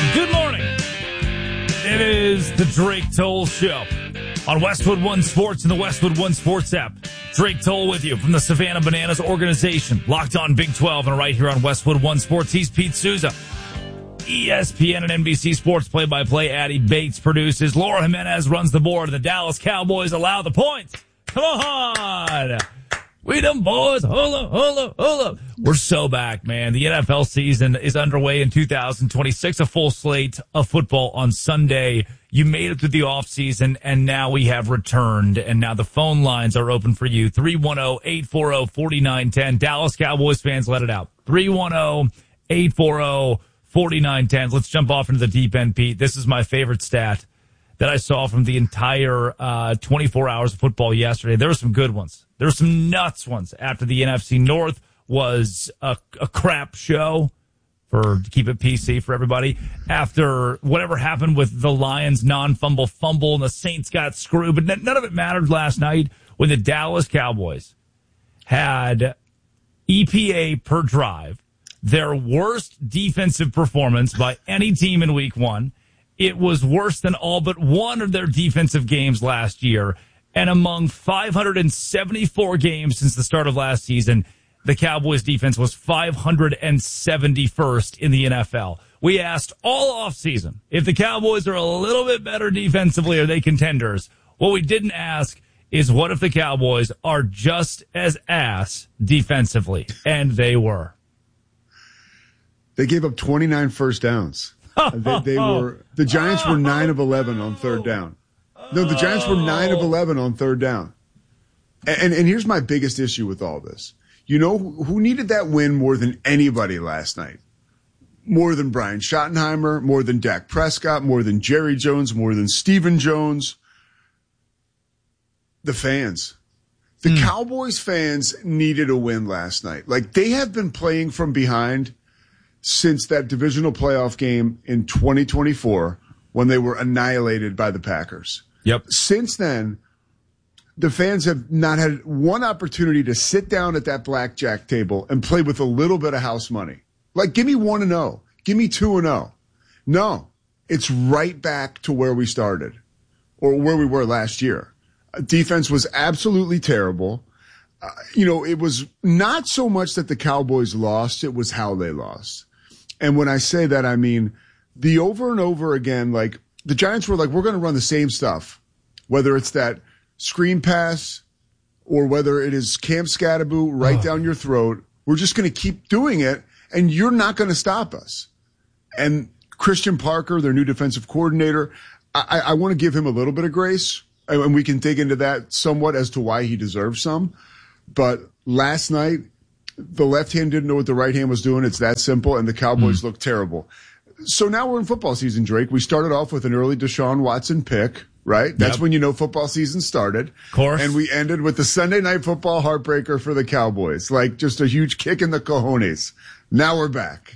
Good morning. It is the Drake Toll Show on Westwood One Sports and the Westwood One Sports app. Drake Toll with you from the Savannah Bananas organization. Locked on Big 12 and right here on Westwood One Sports. He's Pete Souza. ESPN and NBC Sports play-by-play. Addie Bates produces. Laura Jimenez runs the board. The Dallas Cowboys allow the points. Come on. We them boys. Hold up. We're so back, man. The NFL season is underway in 2026. A full slate of football on Sunday. You made it through the offseason, and now we have returned. And now the phone lines are open for you. 310-840-4910. Dallas Cowboys fans, let it out. 310-840-4910. Let's jump off into the deep end, Pete. This is my favorite stat that I saw from the entire 24 hours of football yesterday. There were some good ones. There were some nuts ones after the NFC North was a crap show, to keep it PC for everybody. After whatever happened with the Lions non-fumble fumble and the Saints got screwed, but none of it mattered last night when the Dallas Cowboys had EPA per drive, their worst defensive performance by any team in week one. It was worse than all but one of their defensive games last year. And among 574 games since the start of last season, the Cowboys defense was 571st in the NFL. We asked all offseason if the Cowboys are a little bit better defensively, are they contenders? What we didn't ask is what if the Cowboys are just as ass defensively? And they were. They gave up 29 first downs. The Giants were 9 of 11 on third down. No, the Giants were 9 of 11 on third down. And here's my biggest issue with all this. You know who needed that win more than anybody last night? More than Brian Schottenheimer, more than Dak Prescott, more than Jerry Jones, more than Stephen Jones. The fans. The Cowboys fans needed a win last night. Like, they have been playing from behind since that divisional playoff game in 2024 when they were annihilated by the Packers. Yep. Since then, the fans have not had one opportunity to sit down at that blackjack table and play with a little bit of house money. Like, give me 1-0. Give me 2-0. No, it's right back to where we started or where we were last year. Defense was absolutely terrible. It was not so much that the Cowboys lost, it was how they lost. And when I say that, I mean the over and over again, like the Giants were like, we're going to run the same stuff, whether it's that screen pass or whether it is Cam Scatterboo right down your throat. We're just going to keep doing it, and you're not going to stop us. And Christian Parker, their new defensive coordinator, I want to give him a little bit of grace, and we can dig into that somewhat as to why he deserves some. But last night, the left hand didn't know what the right hand was doing. It's that simple, and the Cowboys looked terrible. So now we're in football season, Drake. We started off with an early Deshaun Watson pick, right? That's when you know football season started. Of course. And we ended with the Sunday Night Football heartbreaker for the Cowboys. Like, just a huge kick in the cojones. Now we're back.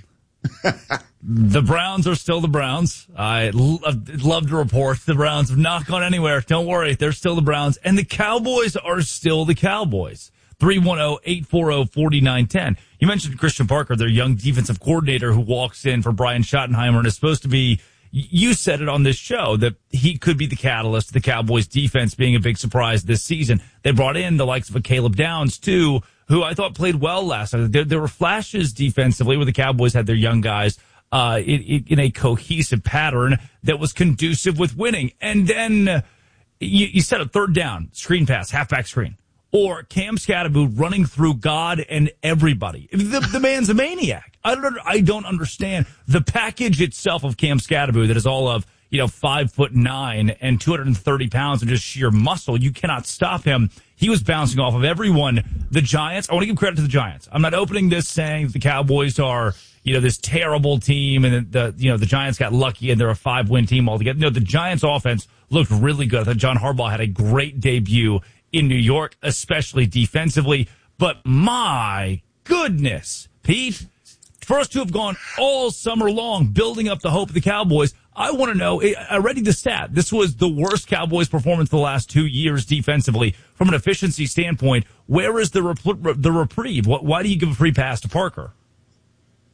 The Browns are still the Browns. I love to report the Browns have not gone anywhere. Don't worry. They're still the Browns. And the Cowboys are still the Cowboys. 310-840-4910. You mentioned Christian Parker, their young defensive coordinator who walks in for Brian Schottenheimer and is supposed to be, you said it on this show, that he could be the catalyst, the Cowboys defense being a big surprise this season. They brought in the likes of a Caleb Downs, too, who I thought played well last night. There were flashes defensively where the Cowboys had their young guys in a cohesive pattern that was conducive with winning. And then you set a third down, screen pass, halfback screen. Or Cam Scatterboo running through God and everybody. The man's a maniac. I don't understand the package itself of Cam Scatterboo that is all of 5'9" and 230 pounds and just sheer muscle. You cannot stop him. He was bouncing off of everyone. The Giants. I want to give credit to the Giants. I'm not opening this saying the Cowboys are this terrible team and the Giants got lucky and they're a 5-win team altogether. No, the Giants offense looked really good. I thought John Harbaugh had a great debut in New York, especially defensively. But my goodness, Pete, for us to have gone all summer long building up the hope of the Cowboys, I want to know, I read the stat. This was the worst Cowboys performance the last 2 years defensively. From an efficiency standpoint, where is the reprieve? Why do you give a free pass to Parker?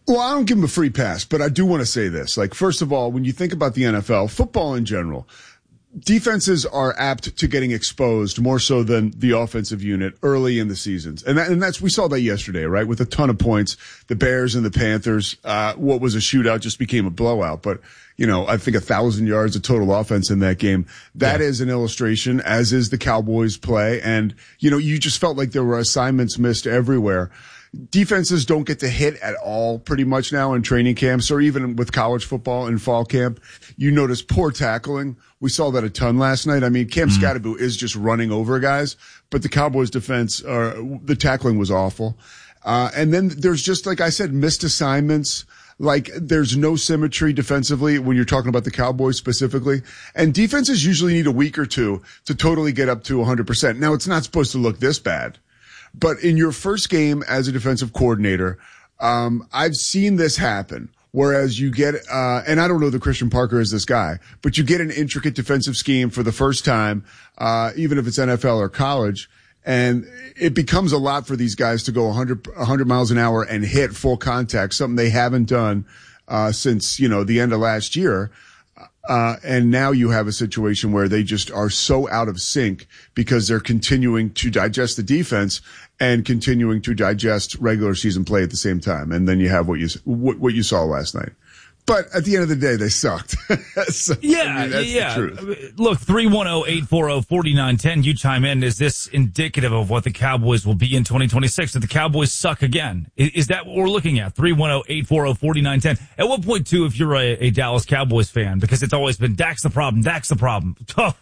Well, I don't give them a free pass, but I do want to say this. Like, first of all, when you think about the NFL, football in general, defenses are apt to getting exposed more so than the offensive unit early in the seasons. And that's, we saw that yesterday, right? With a ton of points, the Bears and the Panthers, what was a shootout just became a blowout. But, I think 1,000 yards of total offense in that game. That is an illustration, as is the Cowboys play. And, you just felt like there were assignments missed everywhere. Defenses don't get to hit at all pretty much now in training camps or even with college football in fall camp. You notice poor tackling. We saw that a ton last night. I mean, Cam Scatterbo is just running over guys, but the Cowboys defense, the tackling was awful. And then there's just, like I said, missed assignments. Like, there's no symmetry defensively when you're talking about the Cowboys specifically. And defenses usually need a week or two to totally get up to 100%. Now, it's not supposed to look this bad. But in your first game as a defensive coordinator, I've seen this happen. Whereas you get, and I don't know that Christian Parker is this guy, but you get an intricate defensive scheme for the first time, even if it's NFL or college, and it becomes a lot for these guys to go 100 miles an hour and hit full contact, something they haven't done, since, the end of last year. And now you have a situation where they just are so out of sync because they're continuing to digest the defense and continuing to digest regular season play at the same time. And then you have what you saw last night. But at the end of the day, they sucked. So, that's the truth. Look, 310-840-4910. You chime in. Is this indicative of what the Cowboys will be in 2026? Did the Cowboys suck again? Is that what we're looking at? 310-840-4910. At what point, too, if you're a Dallas Cowboys fan, because it's always been Dak's the problem, Dak's the problem.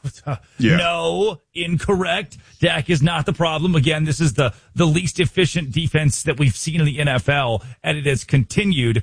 No, incorrect. Dak is not the problem. Again, this is the least efficient defense that we've seen in the NFL, and it has continued.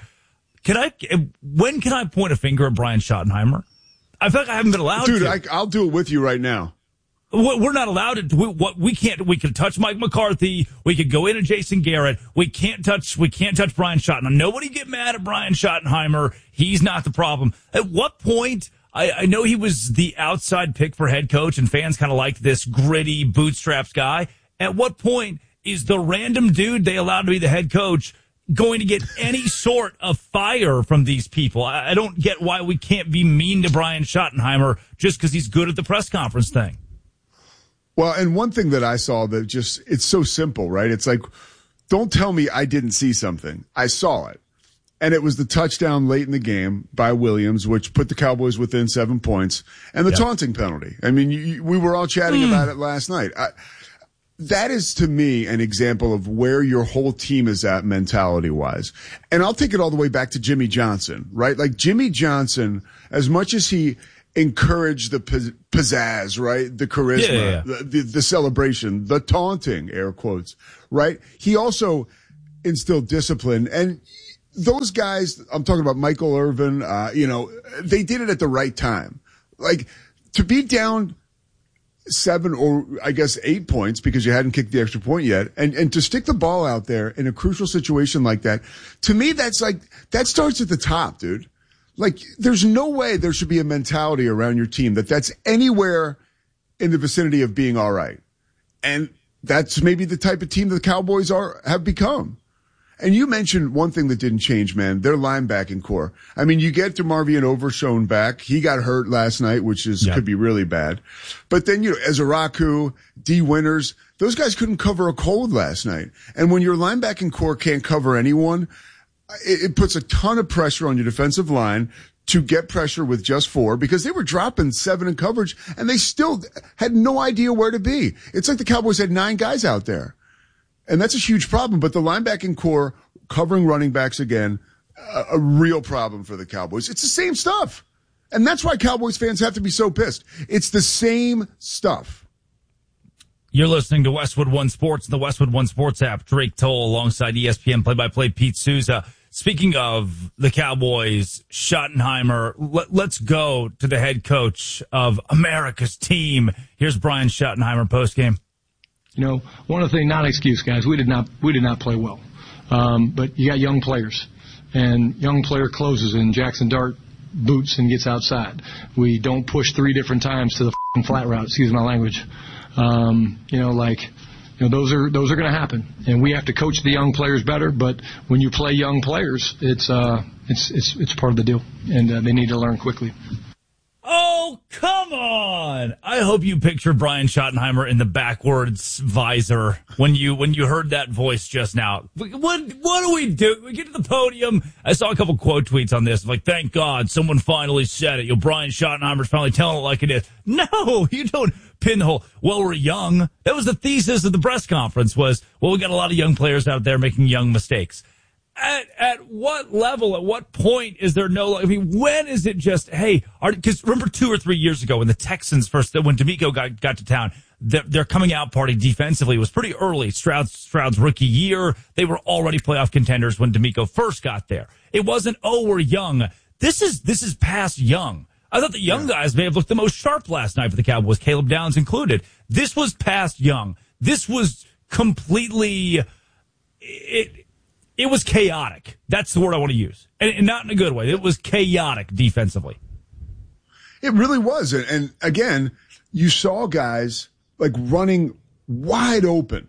When can I point a finger at Brian Schottenheimer? I feel like I haven't been allowed to. Dude, I'll do it with you right now. We're not allowed to do what we can't. We can touch Mike McCarthy. We could go into Jason Garrett. We can't touch Brian Schottenheimer. Nobody get mad at Brian Schottenheimer. He's not the problem. At what point? I know he was the outside pick for head coach, and fans kind of liked this gritty bootstraps guy. At what point is the random dude they allowed to be the head coach going to get any sort of fire from these people? I don't get why we can't be mean to Brian Schottenheimer just because he's good at the press conference thing. Well, and one thing that I saw that just, it's so simple, right? It's like, don't tell me I didn't see something. I saw it. And it was the touchdown late in the game by Williams, which put the Cowboys within 7 points, and the taunting penalty. I mean, we were all chatting about it last night. That is, to me, an example of where your whole team is at mentality-wise. And I'll take it all the way back to Jimmy Johnson, right? Like, Jimmy Johnson, as much as he encouraged the pizzazz, right? The charisma, the celebration, the taunting, air quotes, right? He also instilled discipline. And those guys, I'm talking about Michael Irvin, they did it at the right time. Like, to be down 7 or I guess 8 points because you hadn't kicked the extra point yet, and to stick the ball out there in a crucial situation like that, to me, that's like, that starts at the top, dude. Like, there's no way there should be a mentality around your team that's anywhere in the vicinity of being all right. And that's maybe the type of team the Cowboys have become. And you mentioned one thing that didn't change, man, their linebacking core. I mean, you get DeMarvion Overshown back. He got hurt last night, which could be really bad. But then, Ezeraku, D. Winters, those guys couldn't cover a cold last night. And when your linebacking core can't cover anyone, it puts a ton of pressure on your defensive line to get pressure with just 4, because they were dropping 7 in coverage and they still had no idea where to be. It's like the Cowboys had 9 guys out there. And that's a huge problem. But the linebacking core covering running backs again, a real problem for the Cowboys. It's the same stuff. And that's why Cowboys fans have to be so pissed. It's the same stuff. You're listening to Westwood One Sports, the Westwood One Sports app. Drake Toll alongside ESPN play-by-play Pete Souza. Speaking of the Cowboys, Schottenheimer, let's go to the head coach of America's team. Here's Brian Schottenheimer postgame. One of the things, not an excuse, guys, we did not play well. But you got young players, and young player closes and Jackson Dart boots and gets outside. We don't push 3 different times to the flat route, excuse my language. those are going to happen, and we have to coach the young players better. But when you play young players, it's part of the deal, and they need to learn quickly. Oh, come on! I hope you picture Brian Schottenheimer in the backwards visor when you heard that voice just now. What do we do? We get to the podium. I saw a couple quote tweets on this, like, thank God someone finally said it. Brian Schottenheimer's finally telling it like it is. No, you don't pin the whole, well, we're young. That was the thesis of the press conference was, well, we got a lot of young players out there making young mistakes. At what level, at what point is there no, when is it just, hey, because remember 2 or 3 years ago when the Texans when D'Amico got to town, their coming out party defensively was pretty early. Stroud's rookie year, they were already playoff contenders when D'Amico first got there. It wasn't, oh, we're young. This is past young. I thought the young guys may have looked the most sharp last night for the Cowboys, Caleb Downs included. This was past young. This was completely, it was chaotic. That's the word I want to use. And not in a good way. It was chaotic defensively. It really was. And again, you saw guys like running wide open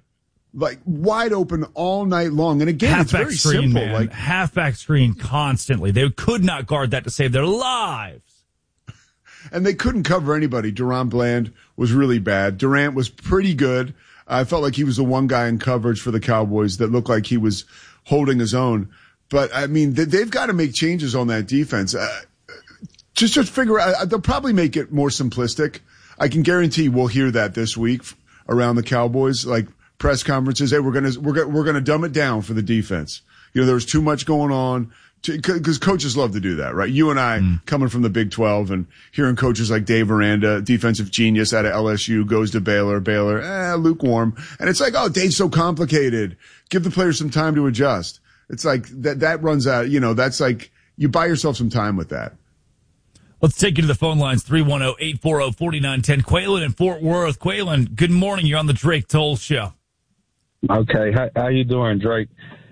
all night long. And again, it's very simple. Man. Like halfback screen constantly. They could not guard that to save their lives. And they couldn't cover anybody. Durant Bland was really bad. Durant was pretty good. I felt like he was the one guy in coverage for the Cowboys that looked like he was holding his own. But, I mean, they've got to make changes on that defense. Just figure out, they'll probably make it more simplistic. I can guarantee we'll hear that this week around the Cowboys, like press conferences. Hey, we're gonna dumb it down for the defense. There was too much going on. Because coaches love to do that, right? You and I, coming from the Big 12 and hearing coaches like Dave Aranda, defensive genius out of LSU, goes to Baylor, lukewarm. And it's like, oh, Dave's so complicated. Give the players some time to adjust. It's like that runs out, that's like you buy yourself some time with that. Let's take you to the phone lines, 310-840-4910. Quaylen in Fort Worth. Quaylen, good morning. You're on the Drake Toll Show. Okay. How you doing, Drake?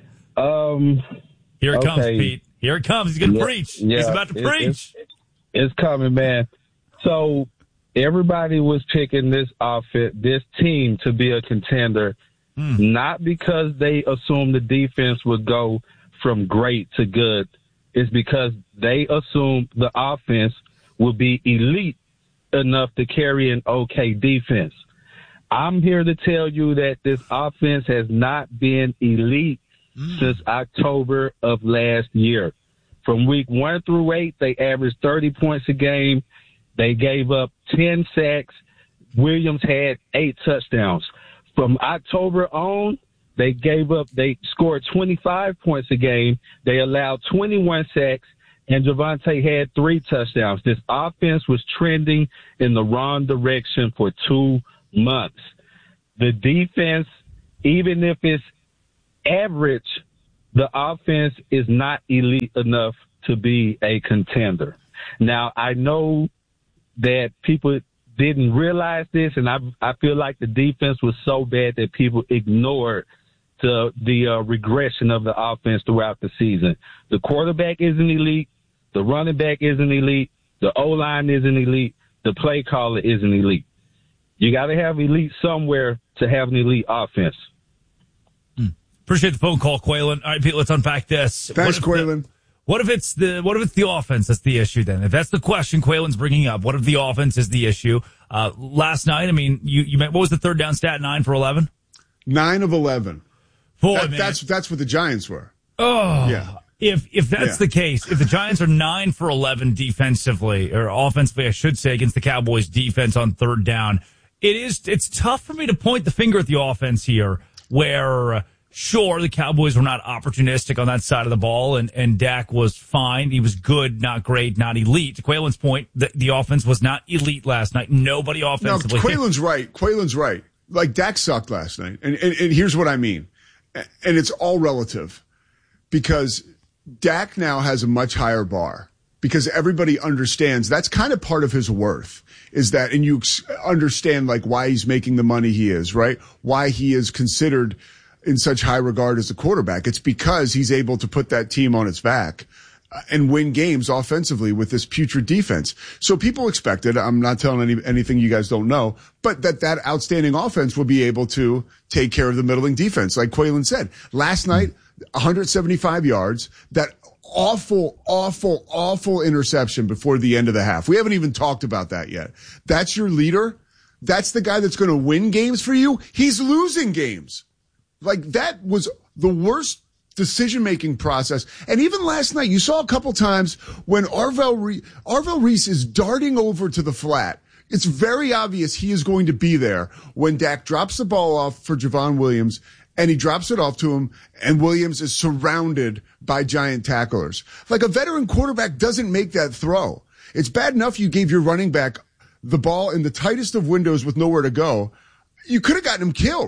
Here it comes, Pete. Here it comes. He's going to preach. Yeah, he's about to preach. It's coming, man. So everybody was picking this team to be a contender, not because they assumed the defense would go from great to good. It's because they assumed the offense would be elite enough to carry an okay defense. I'm here to tell you that this offense has not been elite since October of last year. From week 1 through 8, they averaged 30 points a game. They gave up 10 sacks. Williams had 8 touchdowns. From October on, they scored 25 points a game. They allowed 21 sacks, and Javonte had 3 touchdowns. This offense was trending in the wrong direction for 2 months. The defense, even if it's average, the offense is not elite enough to be a contender. Now, I know that people didn't realize this, and I feel like the defense was so bad that people ignored the regression of the offense throughout the season. The quarterback isn't elite. The running back isn't elite. The O-line isn't elite. The play caller isn't elite. You got to have elite somewhere to have an elite offense. Appreciate the phone call, Quaylen. All right, Pete, let's unpack this. Thanks, Quaylen. What if it's the offense that's the issue then? If that's the question Quaylen's bringing up, what if the offense is the issue? Last night, I mean, you what was the third down stat? 9 for 11? 9 of 11. Boy, that's what the Giants were. Oh, yeah. If that's the case, if the Giants are 9 for 11 defensively, or offensively, I should say, against the Cowboys defense on third down, it's tough for me to point the finger at the offense here where, sure, the Cowboys were not opportunistic on that side of the ball, and Dak was fine. He was good, not great, not elite. To Quaylen's point, the offense was not elite last night. Nobody offensively. No, Quaylen's right. Like, Dak sucked last night. And here's what I mean. And it's all relative. Because Dak now has a much higher bar. Because everybody understands that's kind of part of his worth. Is that, and you understand, like, why he's making the money he is, right? Why he is considered in such high regard as a quarterback. It's because he's able to put that team on its back. and win games offensively with this putrid defense. So people expected, I'm not telling anything you guys don't know, but that outstanding offense will be able to take care of the middling defense. Like Quaylen said, last night, 175 yards, that awful interception before the end of the half. We haven't even talked about that yet. That's your leader. That's the guy that's going to win games for you. He's losing games. Like, that was the worst decision-making process. And even last night, you saw a couple times when Arvell Reese is darting over to the flat. It's very obvious he is going to be there when Dak drops the ball off for Javon Williams, and he drops it off to him, and Williams is surrounded by giant tacklers. Like, a veteran quarterback doesn't make that throw. It's bad enough you gave your running back the ball in the tightest of windows with nowhere to go. You could have gotten him killed.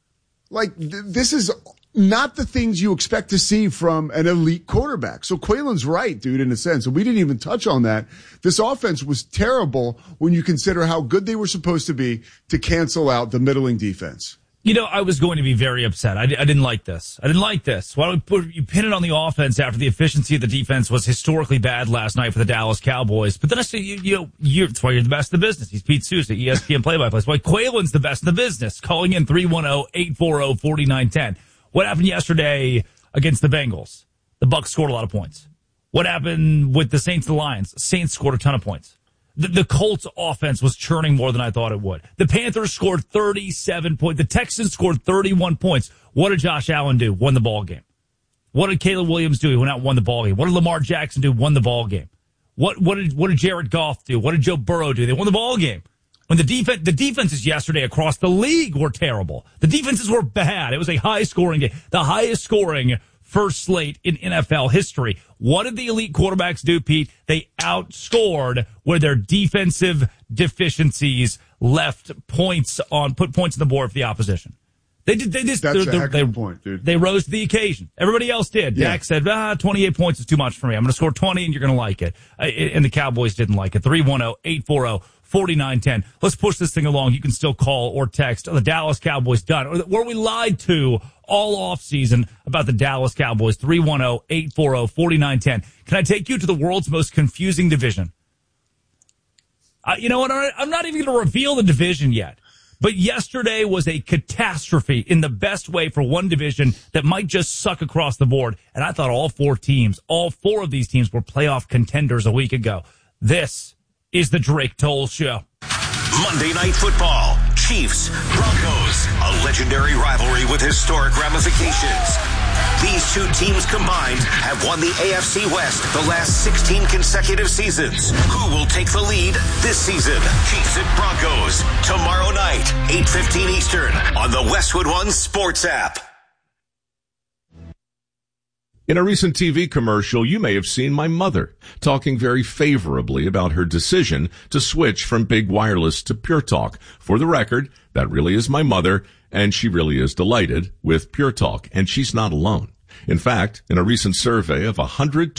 Like, this is not the things you expect to see from an elite quarterback. So Quaylen's right, dude, in a sense. And we didn't even touch on that. This offense was terrible when you consider how good they were supposed to be to cancel out the middling defense. You know, I was going to be very upset. I didn't like this. Why don't you pin it on the offense after the efficiency of the defense was historically bad last night for the Dallas Cowboys? But then I say, that's why you're the best in the business. He's Pete Sousa, ESPN play-by-play. That's why Quaylen's the best in the business. Calling in 310-840-4910. What happened yesterday against the Bengals? The Bucs scored a lot of points. What happened with the Saints and the Lions? Saints scored a ton of points. The Colts offense was churning more than I thought it would. The Panthers scored 37 points. The Texans scored 31 points. What did Josh Allen do? Won the ball game. What did Caleb Williams do? He went out and won the ball game. What did Lamar Jackson do? Won the ball game. What did Jared Goff do? What did Joe Burrow do? They won the ball game. When the defenses yesterday across the league were terrible. The defenses were bad. It was a high scoring game. The highest scoring first slate in NFL history. What did the elite quarterbacks do, Pete? They outscored where their defensive deficiencies put points on the board for the opposition. That's a heck of a point, dude. They rose to the occasion. Everybody else did. Yeah. Dak said, 28 points is too much for me. I'm going to score 20 and you're going to like it. And the Cowboys didn't like it. 310-840-4910. Let's push this thing along. You can still call or text. The Dallas Cowboys done. Were we lied to all offseason about the Dallas Cowboys? 310-840-4910. Can I take you to the world's most confusing division? You know what? I'm not even going to reveal the division yet. But yesterday was a catastrophe in the best way for one division that might just suck across the board. And I thought all four of these teams were playoff contenders a week ago. This is the Drake Toll Show. Monday Night Football. Chiefs, Broncos. A legendary rivalry with historic ramifications. These two teams combined have won the AFC West the last 16 consecutive seasons. Who will take the lead this season? Chiefs at Broncos. Tomorrow night, 8:15 Eastern on the Westwood One Sports app. In a recent TV commercial, you may have seen my mother talking very favorably about her decision to switch from big wireless to Pure Talk. For the record, that really is my mother, and she really is delighted with Pure Talk, and she's not alone. In fact, in a recent survey of 100